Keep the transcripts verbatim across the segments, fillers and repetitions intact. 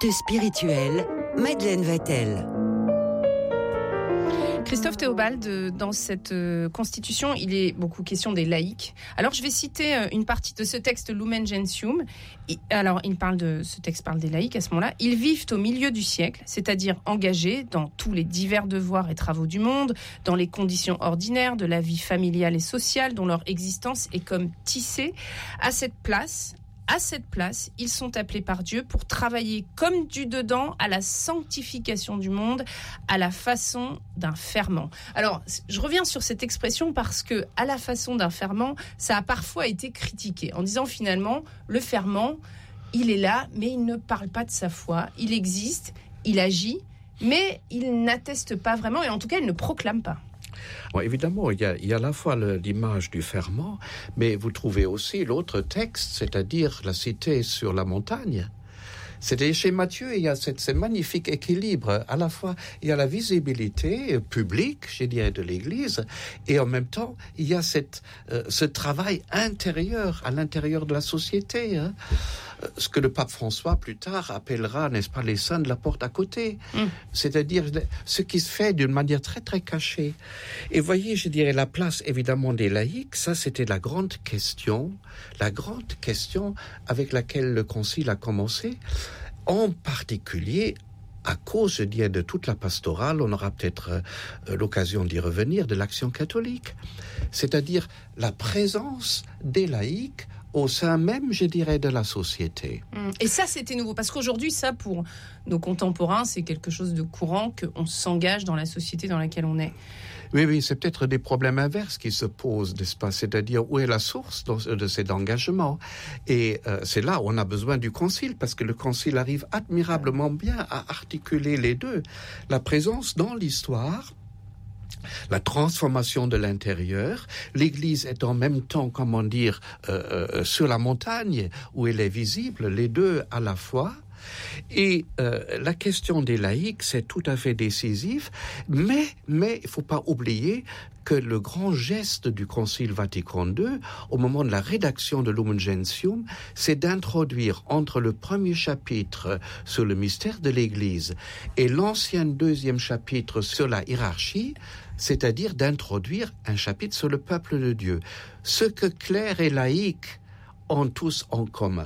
Actes spirituels, Madeleine Vatel. Christophe Théobald, dans cette constitution, il est beaucoup question des laïcs. Alors, je vais citer une partie de ce texte Lumen Gentium. Alors, il parle de, ce texte parle des laïcs à ce moment-là. Ils vivent au milieu du siècle, c'est-à-dire engagés dans tous les divers devoirs et travaux du monde, dans les conditions ordinaires de la vie familiale et sociale, dont leur existence est comme tissée. À cette place, À cette place, ils sont appelés par Dieu pour travailler comme du dedans à la sanctification du monde, à la façon d'un ferment. Alors, je reviens sur cette expression parce que, à la façon d'un ferment, ça a parfois été critiqué en disant finalement, le ferment, il est là, mais il ne parle pas de sa foi. Il existe, il agit, mais il n'atteste pas vraiment et en tout cas, il ne proclame pas. Bon, évidemment, il y, a, il y a à la fois le, l'image du ferment, mais vous trouvez aussi l'autre texte, c'est-à-dire la cité sur la montagne. C'est chez Matthieu, il y a cette, ce magnifique équilibre. À la fois, il y a la visibilité publique, je dirais, de l'Église, et en même temps, il y a cette, euh, ce travail intérieur, à l'intérieur de la société. Hein. Ce que le pape François, plus tard, appellera, n'est-ce pas, les saints de la porte à côté. Mm. C'est-à-dire ce qui se fait d'une manière très, très cachée. Et voyez, je dirais, la place, évidemment, des laïcs, ça, c'était la grande question, la grande question avec laquelle le Concile a commencé, en particulier à cause, je dirais, de toute la pastorale, on aura peut-être euh, l'occasion d'y revenir, de l'action catholique. C'est-à-dire la présence des laïcs au sein même, je dirais, de la société. Et ça, c'était nouveau, parce qu'aujourd'hui, ça, pour nos contemporains, c'est quelque chose de courant, qu'on s'engage dans la société dans laquelle on est. Oui, oui, c'est peut-être des problèmes inverses qui se posent, n'est-ce pas ? C'est-à-dire, où est la source de cet engagement ? Et euh, c'est là où on a besoin du Concile, parce que le Concile arrive admirablement bien à articuler les deux. La présence dans l'histoire, la transformation de l'intérieur, l'Église est en même temps, comment dire, euh, euh, sur la montagne où elle est visible, les deux à la fois. Et euh, la question des laïcs, c'est tout à fait décisif, mais mais il faut pas oublier que le grand geste du Concile Vatican deux, au moment de la rédaction de Lumen Gentium, c'est d'introduire entre le premier chapitre sur le mystère de l'Église et l'ancien deuxième chapitre sur la hiérarchie, c'est-à-dire d'introduire un chapitre sur le peuple de Dieu. Ce que clercs et laïcs ont tous en commun.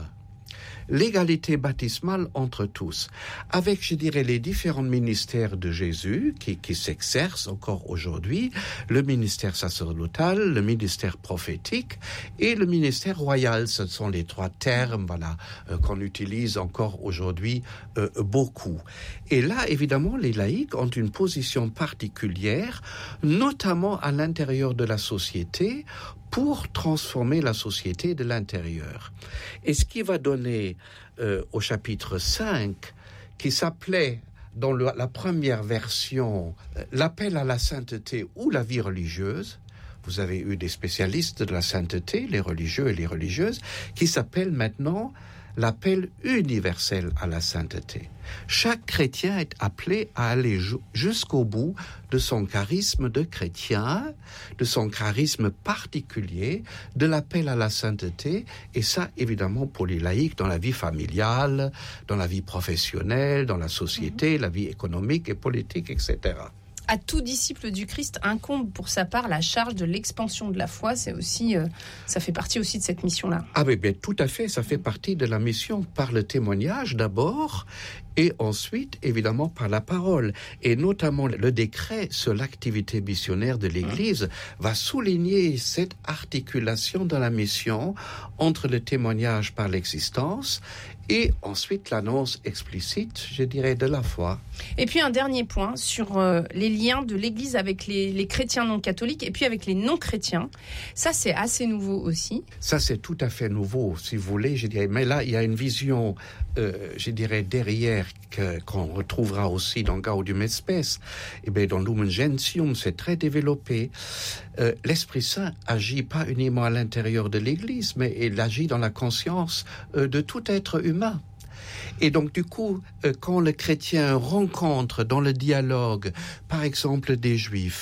L'égalité baptismale entre tous, avec, je dirais, les différents ministères de Jésus qui, qui s'exercent encore aujourd'hui, le ministère sacerdotal, le ministère prophétique et le ministère royal. Ce sont les trois termes, voilà, euh, qu'on utilise encore aujourd'hui euh, beaucoup. Et là, évidemment, les laïcs ont une position particulière, notamment à l'intérieur de la société, pour transformer la société de l'intérieur. Et ce qui va donner euh, au chapitre cinq, qui s'appelait dans le, la première version euh, l'appel à la sainteté ou la vie religieuse, vous avez eu des spécialistes de la sainteté, les religieux et les religieuses, qui s'appelle maintenant l'appel universel à la sainteté. Chaque chrétien est appelé à aller jusqu'au bout de son charisme de chrétien, de son charisme particulier, de l'appel à la sainteté, et ça, évidemment, pour les laïcs, dans la vie familiale, dans la vie professionnelle, dans la société, mmh. la vie économique et politique, et cetera. À tout disciple du Christ incombe pour sa part la charge de l'expansion de la foi. C'est aussi, euh, ça fait partie aussi de cette mission-là. Ah oui, bien tout à fait. Ça fait partie de la mission par le témoignage d'abord, et ensuite, évidemment, par la parole. Et notamment, le décret sur l'activité missionnaire de l'Église mmh. va souligner cette articulation dans la mission entre le témoignage par l'existence et ensuite l'annonce explicite, je dirais, de la foi. Et puis un dernier point sur euh, les liens de l'Église avec les, les chrétiens non catholiques et puis avec les non-chrétiens. Ça, c'est assez nouveau aussi. Ça, c'est tout à fait nouveau, si vous voulez, je dirais. Mais là, il y a une vision, euh, je dirais, derrière, que, qu'on retrouvera aussi dans Gaudium et Spes. Et bien, dans Lumen Gentium, c'est très développé. Euh, l'Esprit Saint agit pas uniquement à l'intérieur de l'Église, mais il agit dans la conscience euh, de tout être humain. Et donc, du coup, euh, quand le chrétien rencontre dans le dialogue, par exemple, des Juifs,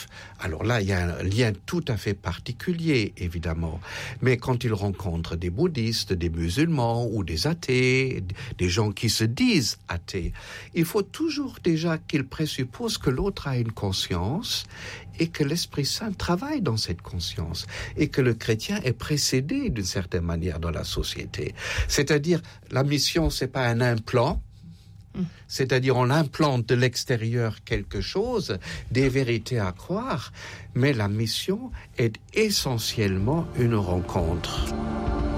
Alors là, il y a un lien tout à fait particulier, évidemment. Mais quand il rencontre des bouddhistes, des musulmans ou des athées, des gens qui se disent athées, il faut toujours déjà qu'il présuppose que l'autre a une conscience et que l'Esprit Saint travaille dans cette conscience et que le chrétien est précédé d'une certaine manière dans la société. C'est-à-dire, la mission, c'est pas un implant. C'est-à-dire, on implante de l'extérieur quelque chose, des vérités à croire, mais la mission est essentiellement une rencontre.